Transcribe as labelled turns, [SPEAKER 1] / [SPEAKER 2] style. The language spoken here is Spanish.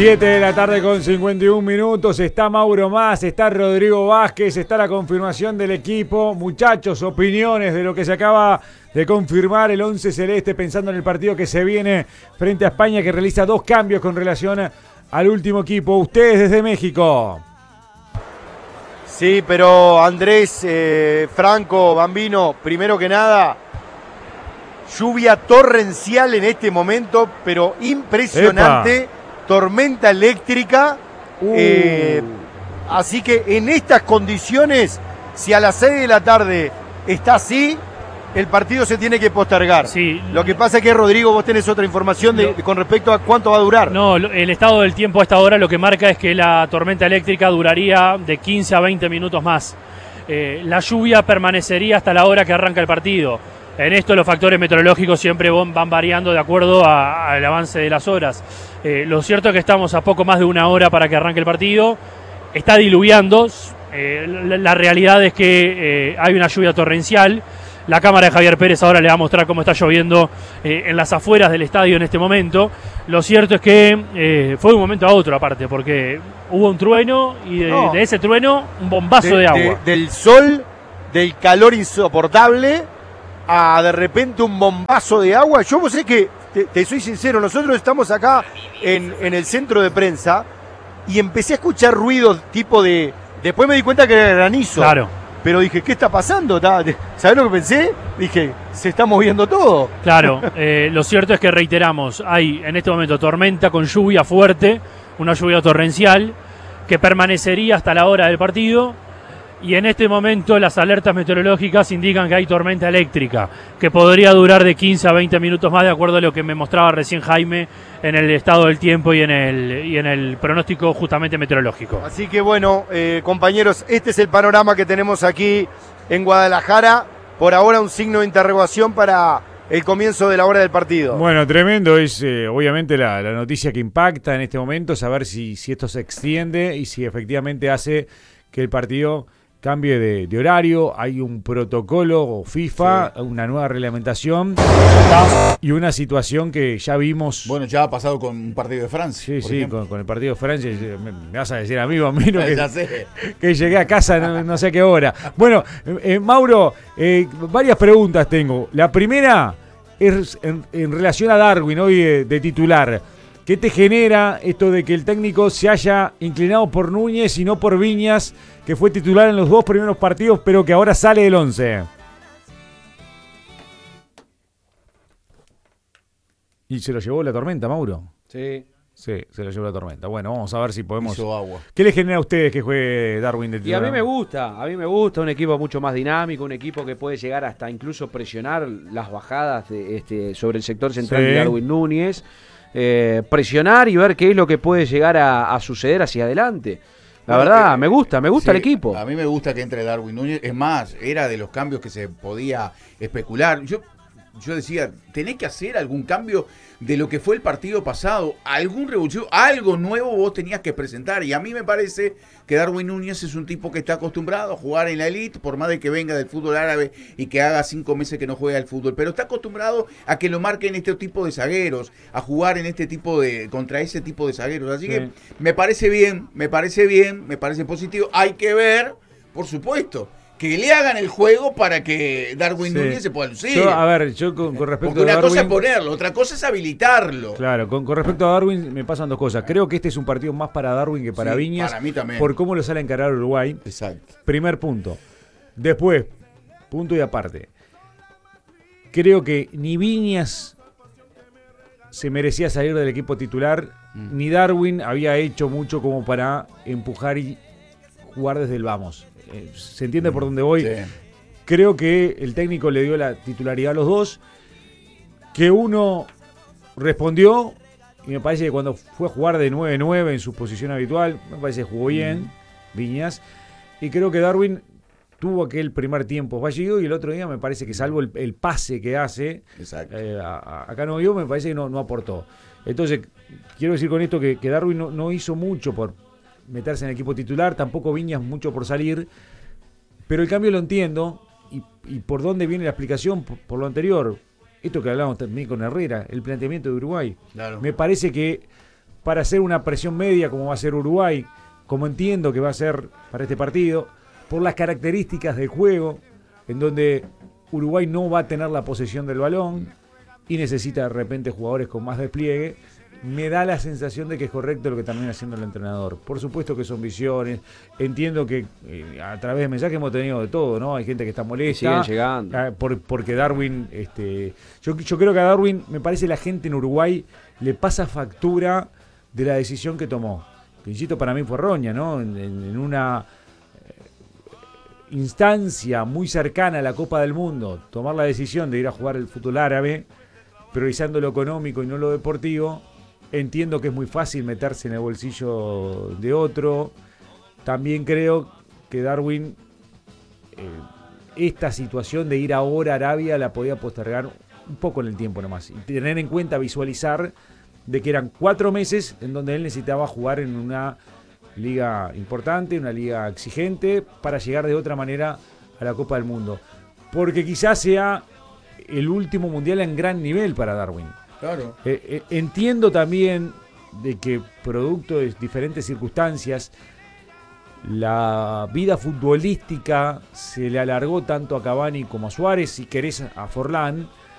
[SPEAKER 1] 7 de la tarde con 51 minutos. Está Mauro Mas, está Rodrigo Vázquez, está la confirmación del equipo. Muchachos, opiniones de lo que se acaba de confirmar el 11 celeste, pensando en el partido que se viene frente a España, que realiza 2 cambios con relación al último equipo. Ustedes desde México.
[SPEAKER 2] Sí, pero Andrés, Franco, Bambino, primero que nada, lluvia torrencial en este momento, pero impresionante.
[SPEAKER 1] ¡Epa!
[SPEAKER 2] Tormenta eléctrica. Así que en estas condiciones, si a las 6 de la tarde está así, el partido se tiene que postergar.
[SPEAKER 3] Sí.
[SPEAKER 2] Lo que pasa es que, Rodrigo, vos tenés otra información con respecto a cuánto va a durar.
[SPEAKER 3] No, el estado del tiempo a esta hora lo que marca es que la tormenta eléctrica duraría de 15 a 20 minutos más. La lluvia permanecería hasta la hora que arranca el partido. En esto los factores meteorológicos siempre van variando de acuerdo al avance de las horas. Lo cierto es que estamos a poco más de una hora para que arranque el partido. Está diluviando. La realidad es que hay una lluvia torrencial. La cámara de Javier Pérez ahora le va a mostrar cómo está lloviendo en las afueras del estadio en este momento. Lo cierto es que fue de un momento a otro aparte, porque hubo un trueno y de ese trueno un bombazo de agua.
[SPEAKER 2] Del sol, del calor insoportable, a de repente un bombazo de agua. Yo vos sé que, te soy sincero, nosotros estamos acá en el centro de prensa y empecé a escuchar ruidos tipo de... Después me di cuenta que era granizo.
[SPEAKER 3] Claro.
[SPEAKER 2] Pero dije, ¿qué está pasando? ¿Sabés lo que pensé? Dije, se está moviendo todo.
[SPEAKER 3] Claro, lo cierto es que reiteramos, hay en este momento tormenta con lluvia fuerte, una lluvia torrencial, que permanecería hasta la hora del partido. Y en este momento las alertas meteorológicas indican que hay tormenta eléctrica, que podría durar de 15 a 20 minutos más, de acuerdo a lo que me mostraba recién Jaime en el estado del tiempo y en el pronóstico justamente meteorológico.
[SPEAKER 2] Así que bueno, compañeros, este es el panorama que tenemos aquí en Guadalajara. Por ahora un signo de interrogación para el comienzo de la hora del partido.
[SPEAKER 1] Bueno, tremendo es obviamente la noticia que impacta en este momento, saber si esto se extiende y si efectivamente hace que el partido cambie de horario. Hay un protocolo FIFA, sí, una nueva reglamentación y una situación que ya vimos.
[SPEAKER 4] Bueno, ya ha pasado con un partido de Francia.
[SPEAKER 1] Sí, con el partido de Francia. Me vas a decir a mí, Bambino,
[SPEAKER 4] que
[SPEAKER 1] llegué a casa no sé a qué hora. Bueno, Mauro, varias preguntas tengo. La primera es en relación a Darwin, hoy de titular. ¿Qué te genera esto de que el técnico se haya inclinado por Núñez y no por Viñas, que fue titular en los 2 primeros partidos, pero que ahora sale del 11? ¿Y se lo llevó la tormenta, Mauro?
[SPEAKER 5] Sí.
[SPEAKER 1] Sí, se lo llevó la tormenta. Bueno, vamos a ver si podemos...
[SPEAKER 4] Hizo agua.
[SPEAKER 1] ¿Qué le genera a ustedes que juegue Darwin de titular?
[SPEAKER 5] Y a mí me gusta un equipo mucho más dinámico, un equipo que puede llegar hasta incluso presionar las bajadas sobre el sector central de Darwin Núñez. Presionar y ver qué es lo que puede llegar a suceder hacia adelante. La verdad, me gusta el equipo.
[SPEAKER 4] A mí me gusta que entre Darwin Núñez. Es más, era de los cambios que se podía especular. Yo decía, tenés que hacer algún cambio de lo que fue el partido pasado, algún revulsivo, algo nuevo vos tenías que presentar. Y a mí me parece que Darwin Núñez es un tipo que está acostumbrado a jugar en la elite, por más de que venga del fútbol árabe y que haga 5 meses que no juega al fútbol, pero está acostumbrado a que lo marquen este tipo de zagueros, a jugar en contra ese tipo de zagueros. Así que me parece bien, me parece positivo. Hay que ver, por supuesto, que le hagan el juego para que Darwin Núñez se pueda lucir.
[SPEAKER 1] Yo con respecto
[SPEAKER 4] Porque
[SPEAKER 1] a
[SPEAKER 4] una
[SPEAKER 1] Darwin,
[SPEAKER 4] cosa es ponerlo, otra cosa es habilitarlo.
[SPEAKER 1] Claro, con respecto a Darwin me pasan 2 cosas. Creo que este es un partido más para Darwin que para Viñas.
[SPEAKER 4] Para mí también.
[SPEAKER 1] Por cómo lo sale a encarar Uruguay.
[SPEAKER 4] Exacto.
[SPEAKER 1] Primer punto. Después, punto y aparte. Creo que ni Viñas se merecía salir del equipo titular, ni Darwin había hecho mucho como para empujar y jugar desde el vamos. ¿Se entiende por dónde voy?
[SPEAKER 4] Sí.
[SPEAKER 1] Creo que el técnico le dio la titularidad a los dos, que uno respondió, y me parece que cuando fue a jugar de 9-9 en su posición habitual, me parece que jugó bien, Viñas, y creo que Darwin tuvo aquel primer tiempo fallido, y el otro día me parece que salvo el pase que hace, acá no vio, me parece que no aportó. Entonces, quiero decir con esto que Darwin no hizo mucho por meterse en el equipo titular, tampoco Viñas mucho por salir, pero el cambio lo entiendo, y por dónde viene la explicación por lo anterior, esto que hablamos también con Herrera, el planteamiento de Uruguay.
[SPEAKER 4] Claro.
[SPEAKER 1] Me parece que para hacer una presión media como va a ser Uruguay, como entiendo que va a ser para este partido, por las características del juego, en donde Uruguay no va a tener la posesión del balón y necesita de repente jugadores con más despliegue. Me da la sensación de que es correcto lo que termina haciendo el entrenador. Por supuesto que son visiones. Entiendo que a través de mensajes hemos tenido de todo, ¿no? Hay gente que está molesta.
[SPEAKER 5] Siguen llegando.
[SPEAKER 1] Porque Darwin, yo creo que a Darwin, me parece, la gente en Uruguay le pasa factura de la decisión que tomó. Que, insisto, para mí fue errónea, ¿no? En una instancia muy cercana a la Copa del Mundo, tomar la decisión de ir a jugar el fútbol árabe, priorizando lo económico y no lo deportivo. Entiendo que es muy fácil meterse en el bolsillo de otro. También creo que Darwin, esta situación de ir ahora a Arabia la podía postergar un poco en el tiempo nomás. Y tener en cuenta, visualizar de que eran 4 meses en donde él necesitaba jugar en una liga importante, una liga exigente, para llegar de otra manera a la Copa del Mundo. Porque quizás sea el último mundial en gran nivel para Darwin.
[SPEAKER 4] Claro.
[SPEAKER 1] Entiendo también de que producto de diferentes circunstancias la vida futbolística se le alargó tanto a Cavani como a Suárez, si querés a Forlán,